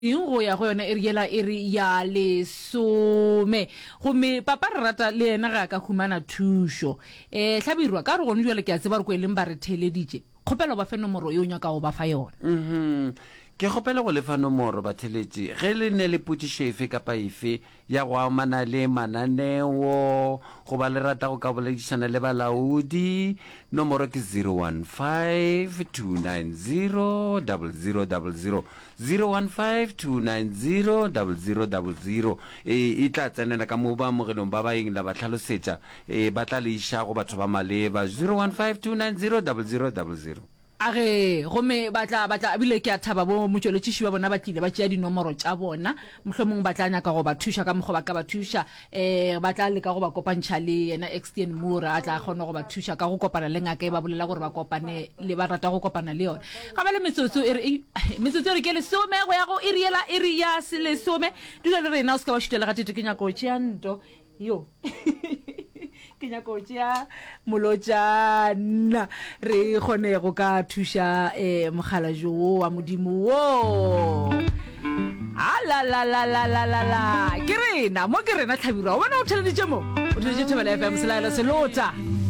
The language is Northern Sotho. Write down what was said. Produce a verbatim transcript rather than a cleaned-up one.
go ya go yona e riela e re ya lesome gomme papa re rata le ena ga ka humana thusho eh hlabirwa ka re go njwele ke a tseba re go eleng ba re theleditše kgopelo ba fe nomoro yo nya ka go ba fa yona mhm ke kgopela go lefa nomoro ba theletše ge le ne le potšišo efe kapa efe ya go amana le mananeo go ba le rata go ka boledišana le balaodi nomoro ke zero one five two nine zero zero zero zero zero zero one five two nine zero zero zero zero zero e tla tsenela ka mo ba mogelong ba ba eng la ba tlhalosetša e ba tla le iša go batho ba maleba zero one five two nine zero zero zero zero zero age gomme batla batla bile ke a thaba bo motsweletšiši ba bona ba tlile ba tšea dinomoro tša bona mohlomong ba tla nyaka go ba thuša ka mokgwa ba ka ba thuša eh ba tla le ka go ba kopantšha le yena Extian Mura a tla kgona go ba thuša ka go kopana le ngaka e ba bolela gore ba kopane le ba rata go kopana le yona ga ba le metsotso e re metsotso e re ke lesome go ya go e riela e re ya se lesome dilo le rena o se ka ba šutela ga tete ke nyako tšea nto yo ke nyako tšea molotšana re kgone go ka thuša um mogala jo wa modimo wo alalalalala ke rena mo ke rena tlhabirwa o bona o theleditše mo o theleditše thebela F M selaela selota